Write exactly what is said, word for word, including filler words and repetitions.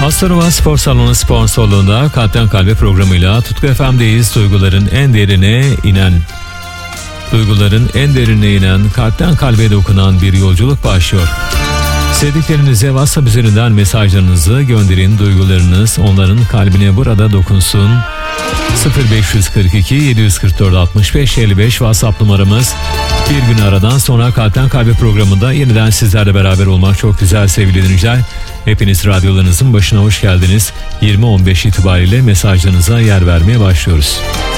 Aslanova Spor Salonu sponsorluğunda Kalpten Kalbe programıyla Tutku F M'deyiz. Duyguların en derine inen, duyguların en derine inen, kalpten kalbe dokunan bir yolculuk başlıyor. Sevdiklerinize WhatsApp üzerinden mesajlarınızı gönderin. Duygularınız onların kalbine burada dokunsun. sıfır beş kırk iki yedi kırk dört altmış beş elli beş WhatsApp numaramız. Bir gün aradan sonra Kalpten Kalbe programında yeniden sizlerle beraber olmak çok güzel sevgili dinleyiciler. Hepiniz radyolarınızın başına hoş geldiniz. yirmi on beş itibariyle mesajlarınıza yer vermeye başlıyoruz.